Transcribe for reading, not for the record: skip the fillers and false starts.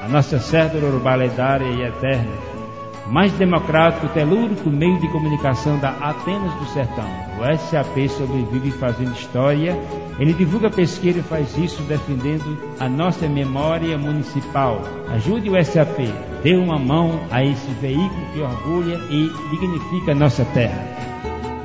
a nossa cédula urbana lendária e eterna, mais democrático, telúrico meio de comunicação da Atenas do Sertão. O SAP sobrevive fazendo história, ele divulga pesquisa e faz isso defendendo a nossa memória municipal. Ajude o SAP, dê uma mão a esse veículo que orgulha e dignifica a nossa terra.